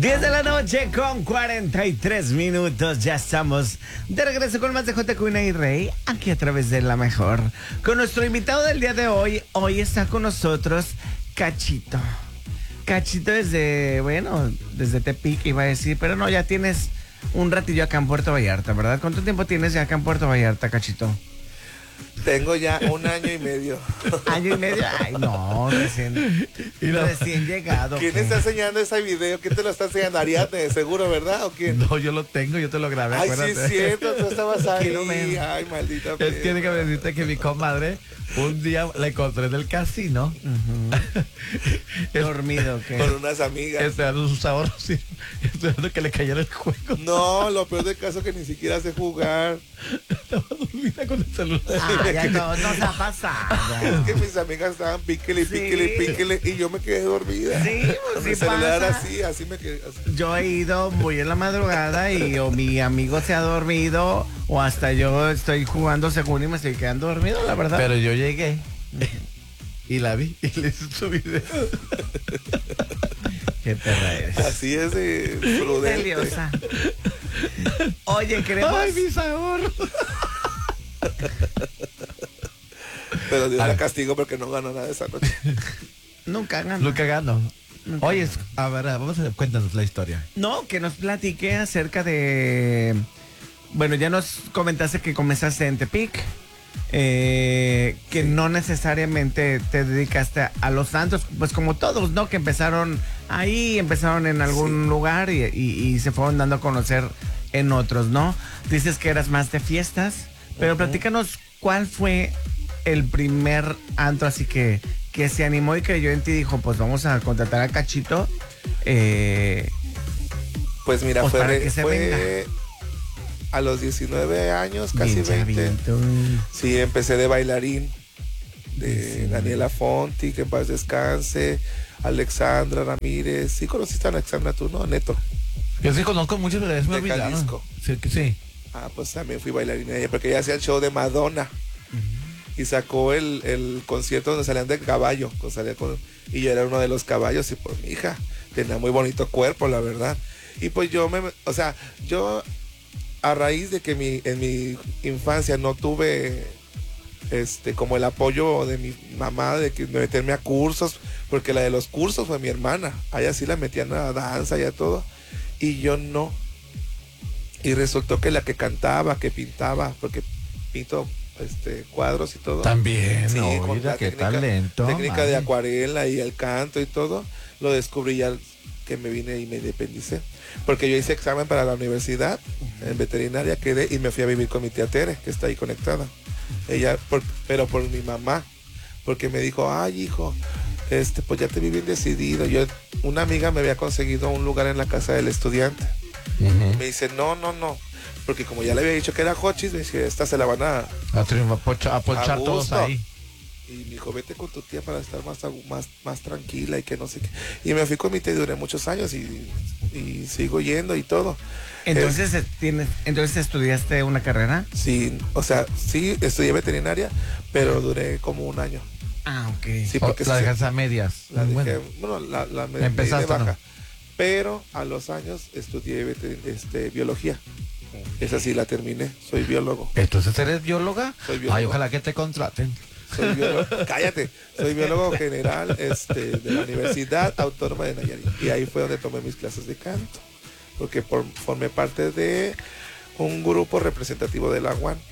10 de la noche con 43 minutos. Ya estamos de regreso con más de J. Cuna y Rey, aquí a través de La Mejor. Con nuestro invitado del día de hoy. Hoy está con nosotros Cachito. Cachito desde Tepic iba a decir, pero no, ya tienes un ratillo acá en Puerto Vallarta, ¿verdad? ¿Cuánto tiempo tienes ya acá en Puerto Vallarta, Cachito? Tengo ya 1 año y medio. ¿Año y medio? Ay, no, recién llegado. ¿Quién está enseñando ese video? ¿Quién te lo está enseñando? Ariadne, seguro, ¿verdad? ¿O quién? No, yo lo tengo, yo te lo grabé. Ay, acuérdate. sí es cierto, tú estabas ahí. Quiero ver. Ay, maldita Es que tiene que decirte que mi comadre un día la encontré en el casino. Dormido, ¿qué? Con unas amigas. Esperando sus ahorros y esperando que le cayera el juego. No, lo peor del caso es que ni siquiera sé jugar. Estaba dormida con el celular. Ah, ya no se ha pasado. Es que mis amigas estaban píquele, píquele, y yo me quedé dormida. Sí, pues Con sí el celular pasa. así me quedé. Así. Yo he ido muy en la madrugada y o mi amigo se ha dormido o hasta yo estoy jugando según y me estoy quedando dormido, la verdad. Pero yo llegué y la vi y le hice su video. Qué perra eres. Así es de prudente. Deliosa. Oye, queremos... ¡Ay, mis ahorros! Pero Dios la castigo porque no ganó nada esa noche. Nunca gano. Lo cagando. Oye, a ver, vamos a cuéntanos la historia. No, que nos platique acerca de... Bueno, ya nos comentaste que comenzaste en Tepic, que no necesariamente te dedicaste a los santos, pues como todos, ¿no? Que empezaron ahí, empezaron en algún lugar y se fueron dando a conocer en otros, ¿no? Dices que eras más de fiestas, pero platícanos cuál fue el primer antro así que se animó y creyó en ti y dijo, pues vamos a contratar a Cachito. Pues mira, Pues para que se fue venga. a los 19 años, casi Bien 20. chavito. Sí, empecé de bailarín, de Daniela Fonti, que en paz descanse, Alexandra Ramírez. Sí conociste a Alexandra tú, ¿no? Neto. Yo sí conozco mucho, pero es me De olvidaron. Jalisco. Sí, que sí. Ah, pues también fui bailarín de ella, porque ella hacía el show de Madonna. Y sacó el concierto donde salían de caballo. Y yo era uno de los caballos, y pues mi hija tenía muy bonito cuerpo, la verdad. Y pues yo a raíz de que en mi infancia no tuve como el apoyo de mi mamá de meterme a cursos, porque la de los cursos fue mi hermana. A ella sí la metían a danza y a todo. Y yo no. Y resultó que la que cantaba, que pintaba, porque pinto cuadros y todo. También, Sí, no, con mira, la qué talento. técnica de mami. acuarela y el canto y todo, lo descubrí ya que me vine y me independicé. Porque yo hice examen para la universidad, en veterinaria, quedé y me fui a vivir con mi tía Tere, que está ahí conectada. Ella, pero por mi mamá, porque me dijo, ay hijo, pues ya te vi bien decidido. Una amiga me había conseguido un lugar en la casa del estudiante. Me dice, no, porque como ya le había dicho que era Jochis, me dice, esta se la van a ponchar todos gusto. ahí. Y me dijo, vete con tu tía para estar más tranquila y que no sé qué. Y me fui con mi tía y duré muchos años y sigo yendo y todo. Entonces, entonces estudiaste una carrera. Sí, o sea, sí estudié veterinaria, pero duré como 1 año. Ah, ok. Sí, porque La dejas a medias. la dejé, Bueno, la me di de empezaste, baja. ¿no? Pero a los años estudié biología. Esa sí la terminé, soy biólogo. entonces eres bióloga. Soy biólogo. Ay, ojalá que te contraten. Soy biólogo, cállate, soy biólogo general de la Universidad Autónoma de Nayarit. Y ahí fue donde tomé mis clases de canto, porque formé parte de un grupo representativo de la UAN.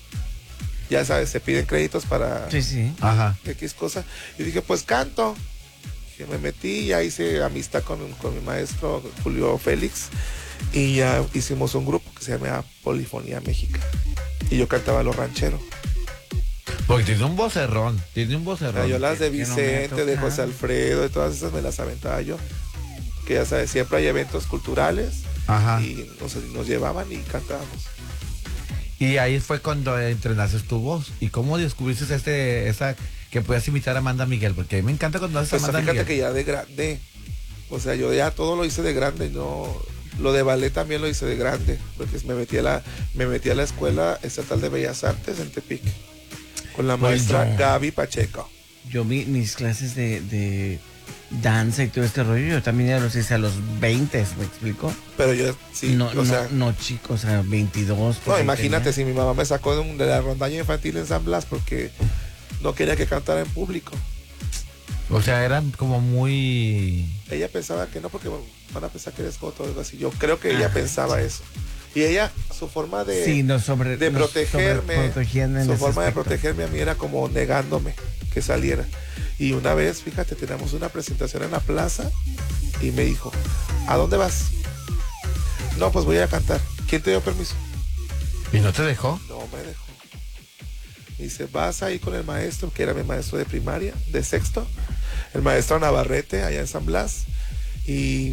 Ya sabes, se piden créditos para Sí. Ajá. X cosa. Y dije, pues canto. Y me metí, ya hice amistad con mi maestro Julio Félix. Y ya hicimos un grupo que se llama Polifonía México. Y yo cantaba los rancheros. Porque tiene un vocerrón. Yo las de que no me Vicente, de toca. José Alfredo, de todas esas me las aventaba yo. Que ya sabes, siempre hay eventos culturales. Ajá. Y nos llevaban y cantábamos. Y ahí fue cuando entrenaste tu voz. ¿Y cómo descubriste esa que puedas imitar a Amanda Miguel? Porque a mí me encanta cuando haces Pues Amanda fíjate Miguel. que ya de grande. O sea, yo ya todo lo hice de grande, no. Lo de ballet también lo hice de grande, porque me metí a la Escuela Estatal de Bellas Artes en Tepic con la Pues maestra yo- Gaby Pacheco. Yo vi mis clases de danza y todo este rollo. Yo también ya los hice a los 20, ¿me explico? Pero yo sí, No, o sea, no, chico, o sea, 22. por no, ahí imagínate tenía. si mi mamá me sacó de la rondalla infantil en San Blas porque no quería que cantara en público. O sea, eran como muy... Ella pensaba que no, porque van a pensar que eres joto o algo así. Yo creo que ella pensaba eso. Y ella, su forma de, Sí, nos protegerme, sobreprotegían en su ese forma de aspecto. protegerme a mí era como negándome que saliera. Y una vez, fíjate, teníamos una presentación en la plaza y me dijo, ¿a dónde vas? No, pues voy a cantar. ¿Quién te dio permiso? ¿Y no te dejó? No me dejó. Me dice, vas ahí con el maestro, que era mi maestro de primaria, de sexto, el maestro Navarrete, allá en San Blas, y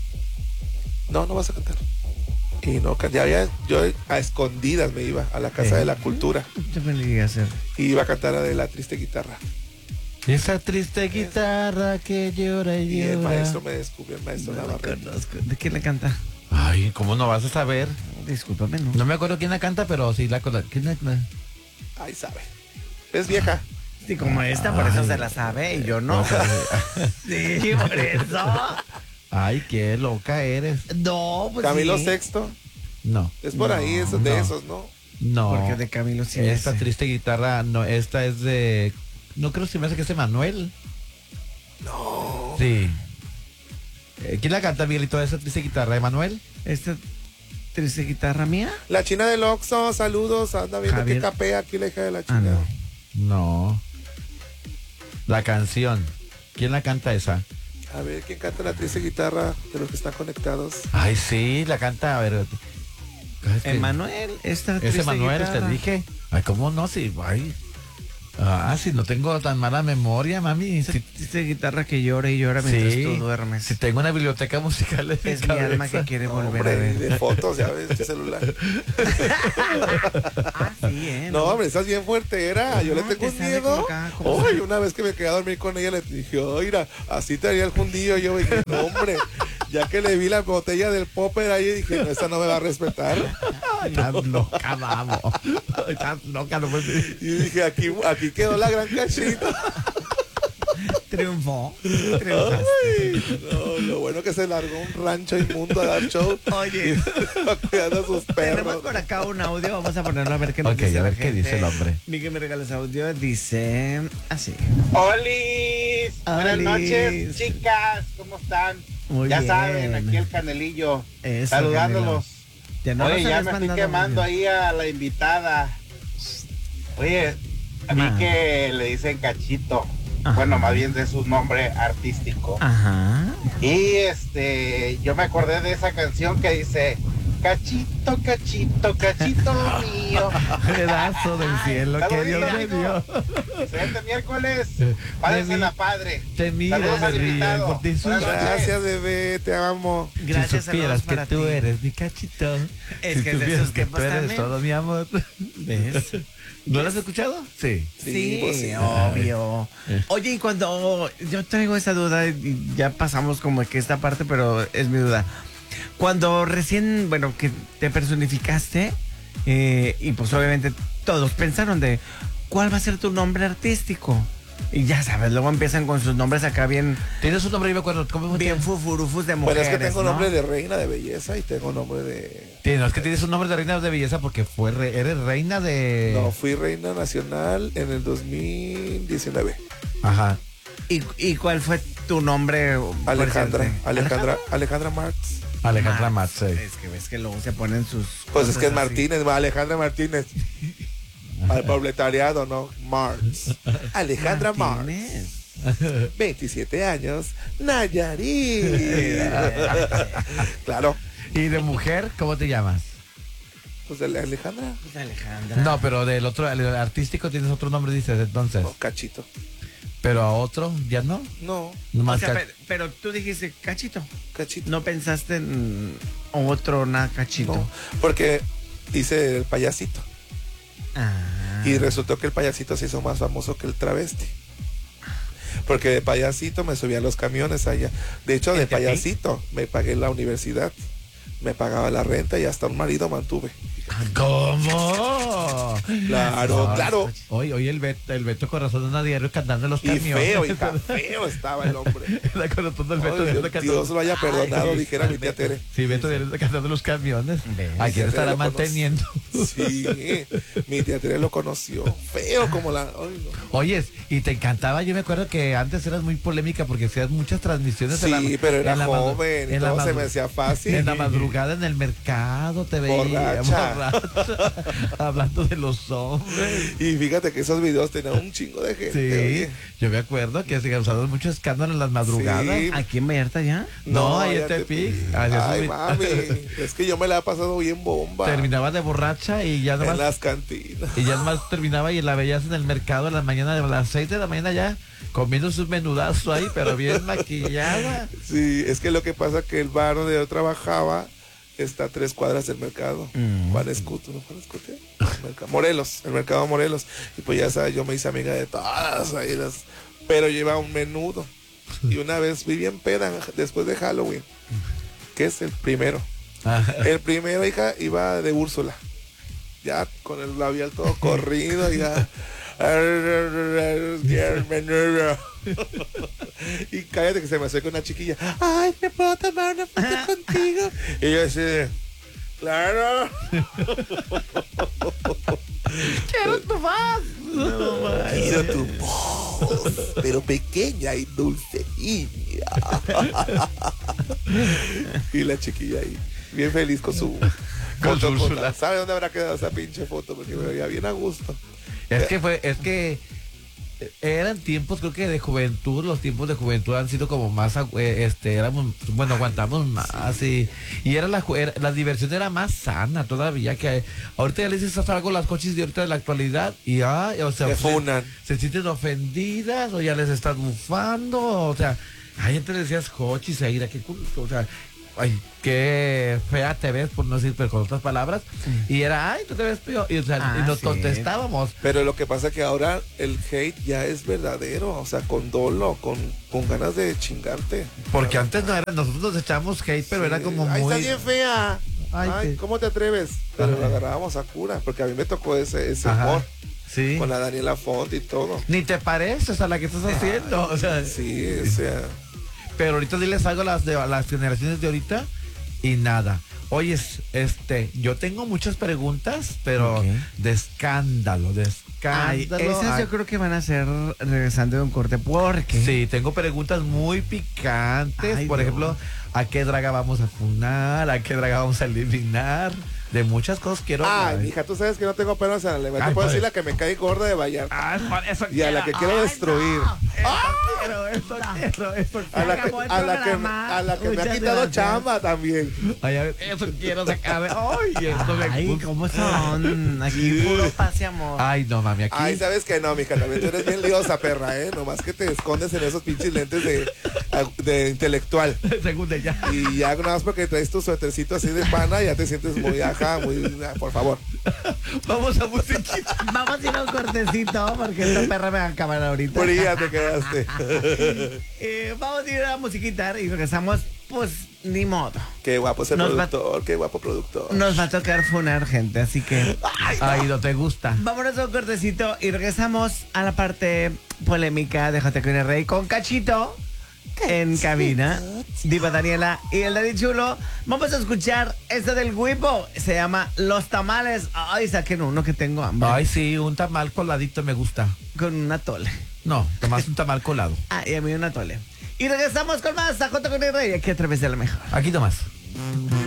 no vas a cantar. Y no, yo a escondidas me iba a la Casa de la Cultura Yo me llegué a hacer. y iba a cantar a de la triste guitarra. Esa triste guitarra que llora y Y el llora. maestro me descubrió, el maestro No la Navarrete. conozco. ¿De quién la canta? Ay, ¿cómo no vas a saber? Discúlpame, ¿no? No me acuerdo quién la canta, pero sí la conozco. ¿Quién la... Ay, sabe. Es vieja. Sí, como esta, por eso se la sabe y yo no. Sí, por eso. Ay, qué loca eres. No, pues Camilo sí. Sexto. No, Es por ahí, es de no. esos, ¿no? no. Porque de Camilo sí me Esta sé. triste guitarra, no, esta es de... No creo si me hace que es de Manuel. No. Sí. ¿Quién la canta, Miguelito, esa triste guitarra de Manuel? Esta triste guitarra mía. La china del Oxxo, saludos. Anda viendo Javier. que capea aquí la hija de la Ah, china. no. No. La canción. ¿Quién la canta esa? A ver, ¿quién canta la triste guitarra de los que están conectados? Ay, sí, la canta, a ver. Es que- Emanuel, esta Ese triste Manuel, guitarra. te dije. Ay, ¿cómo no? Sí, ay. Ah, si no tengo tan mala memoria, mami. Esta Si, triste guitarra que llora y llora mientras sí, tú duermes. si tengo una biblioteca musical en Es mi cabeza. alma que quiere No, volver a hombre, ver. de fotos, ya ves, de celular. Ah, sí, No, hombre, estás bien fuerte, era. Yo le No, tengo te un sabe miedo. como acá, como Ay, una vez que me quedé a dormir con ella, le dije, oiga, así te haría el fundillo. Yo dije, no, hombre, ya que le vi la botella del popper ahí, dije, no, esta no me va a respetar. Ay, estás loca, vamos. Ay, estás loca, no puedes... Y dije, aquí quedó la gran cachita. Triunfó. Ay, no, lo bueno que se largó un rancho inmundo a dar show. Oye, Cuidando a sus tenemos perros. por acá un audio. Vamos a ponerlo a ver qué nos Ok, dice a la ver qué gente. dice el hombre. Ni que me regales audio. Dice así. ¡Holis! Buenas ¡Holis! noches, chicas, ¿cómo están? Muy ya bien. saben, aquí el Canelillo, Eso, saludándolos. Ya no Oye, nos ya habías me estoy mandado quemando audio. ahí a la invitada. Oye, a mí que le dicen Cachito. Ajá. Bueno, más bien de su nombre artístico. Ajá. Y yo me acordé de esa canción que dice Cachito, cachito, cachito mío. Pedazo del cielo está que Dios bonito, me amigo. dio. Excelente miércoles. Me Párense vi- la padre. Te miro, Saludos me al río, invitado. por ti Buenas noches. Gracias, bebé, te amo. Gracias, si supieras saludos que para tú ti. eres mi cachito. Es si que de supieras esos que tiempos tú eres también. todo mi amor. ¿Ves? ¿No lo has escuchado? Sí. Sí, pues sí. obvio. Oye, y cuando yo traigo esa duda, y ya pasamos como que esta parte, pero es mi duda. Cuando recién, bueno, que te personificaste, y pues obviamente todos pensaron de cuál va a ser tu nombre artístico. Y ya sabes, luego empiezan con sus nombres acá bien, Tienes un nombre, yo me acuerdo. ¿Cómo bien fufurufus de mujeres. Bueno, es que tengo ¿no? nombre de reina de belleza y tengo nombre de... No, es que tienes un nombre de reina de belleza porque eres reina de... No, fui reina nacional en el 2019. Ajá. ¿Y cuál fue tu nombre? por Alejandra, cierto? Alejandra Marx. Alejandra Marx. Matze. Es que ves que luego se ponen sus... Pues es que es cosas así. Martínez, Alejandra Martínez. Al proletariado, ¿no? Marx. Alejandra Marx. Martínez. 27 años, Nayarit. Claro, ¿Y de mujer, cómo te llamas? pues Alejandra. Pues Alejandra. No, pero del otro, el artístico tienes otro nombre, dices entonces. No, Cachito. Pero a otro, ¿ya no? No, O Nomás sea, ca- pero tú dijiste cachito. Cachito. No pensaste en otro nada cachito. No, porque hice el payasito. Ah. Y resultó que el payasito se hizo más famoso que el travesti. Porque de payasito me subía a los camiones allá. De hecho, de ¿En Tepic? payasito me pagué la universidad. Me pagaba la renta y hasta un marido mantuve. Fíjate. ¿Cómo? Claro, No, claro. Hoy el Beto Corazón anda diario cantando en los Y camiones. feo, hija, feo estaba el hombre. El corazón del Beto Ay, diario Dios, cantando. Dios lo haya perdonado, dijera mi tía Tere. Sí, Beto diario está cantando en los camiones. ¿A quién Tere estará lo conoce. manteniendo? Sí, mi tía Tere lo conoció. Feo como la... Ay, no. Oyes, y te encantaba, yo me acuerdo que antes eras muy polémica porque hacías muchas transmisiones Sí, pero era joven y en la todo se madru- me hacía fácil. En la madrugada en el mercado te veía Borracha. borracha, hablando de los hombres. Y fíjate que esos videos tenían un chingo de gente. Sí, oye. yo me acuerdo que se causaron mucho escándalo en las madrugadas. Sí. ¿Aquí en Vallarta ya? No, ahí ya en te Tepic. puse. Hacías Ay, un- mami, es que yo me la he pasado bien bomba. Terminaba de borracha y ya en nomás, las cantinas. y ya nomás terminaba y la veías en el mercado a las mañanas, a las 6 de la mañana ya comiendo su menudazo ahí, pero bien maquillada. Sí, es que lo que pasa que el bar donde yo trabajaba está a 3 cuadras del mercado. Juan Escuto, ¿no? Juan Escuto. Morelos, el mercado Morelos. Y pues ya sabes, yo me hice amiga de todas ahí pero lleva un menudo. Y una vez fui bien peda después de Halloween, que es el primero. El primero, hija, iba de Úrsula. Ya con el labial todo corrido, ya. Y cállate que se me acerca una chiquilla. Ay, ¿me puedo tomar una foto contigo? Y yo así de, claro. ¡Quiero tu voz! Quiero tu voz, pero pequeña y dulce niña. Y la chiquilla ahí, bien feliz con su Con su foto. Úrsula. ¿Sabe dónde habrá quedado esa pinche foto? Porque me veía bien a gusto. Es que eran tiempos, creo que de juventud, los tiempos de juventud han sido como más, éramos, bueno, aguantamos más y era la diversión era más sana todavía que ahorita ya le dices algo a las coches de ahorita de la actualidad y o sea, Me funan. se sienten ofendidas o ya les estás bufando, o sea, ay, antes le decías cochis, Aira, qué culo, o sea, ay, qué fea te ves, por no decir, pero con otras palabras, y era, ay, tú te ves peor, y, o sea, y nos sí. contestábamos. Pero lo que pasa es que ahora el hate ya es verdadero, o sea, con dolo, con ganas de chingarte. Porque antes no era, nosotros nos echábamos hate, pero era como Ay, muy... está bien fea. Ay, Ay, sí. ¿cómo te atreves? Pero Ajá. lo agarrábamos a cura, porque a mí me tocó ese Ajá. humor Sí. con la Daniela Font y todo. Ni te pareces a la que estás haciendo, o sea, Sí, o sea, pero ahorita diles algo a las generaciones de ahorita y nada. Oye, yo tengo muchas preguntas, pero Ok. de escándalo. Ay, esas Ay, yo creo que van a ser regresando de un corte porque... sí, tengo preguntas muy picantes. Ay, Por Dios. ejemplo, ¿a qué draga vamos a funar? ¿A qué draga vamos a eliminar? De muchas cosas quiero ay, hablar. mija, tú sabes que no tengo pelos en la lengua. Ay, Te puedo pues. decir la que me cae gorda de Vallarta. Ay, por eso Y a la que quiero destruir. Eso A la que, acabó el a la que, programa. a la que me ha Muchas quitado gracias. chamba también. Ay, a ver, eso quiero sacar. Ay, esto me Ay, gusta. ¿cómo son? Aquí puro paz y amor. Ay, no, mami, aquí. Ay, sabes que no, mija, también tú eres bien liosa, perra, Nomás que te escondes en esos pinches lentes de intelectual. Segunda ya. Y ya nada más porque traes tu suétercito así de pana, ya te sientes muy por favor. Vamos a musiquita. Vamos a ir a un cortecito porque esta perra me va a acabar ahorita. Fría te quedaste. Vamos a ir a la musiquita y regresamos, pues ni modo. Qué guapo es el Nos va- productor, qué guapo productor. Nos va a tocar funar gente, así que Ay, no te gusta. vámonos a un cortecito y regresamos a la parte polémica de J. Queen Rey con Cachito en cabina, Diva Daniela y el Daddy Chulo. Vamos a escuchar esto del Huipo, se llama Los Tamales. Ay, saquen uno que tengo hambre. Ay, sí, un tamal coladito me gusta. Con un atole. No, tomás un tamal colado. Ah, y a mí un atole. Y regresamos con más a J. Queen Rey aquí a través de la mejor. Aquí tomás.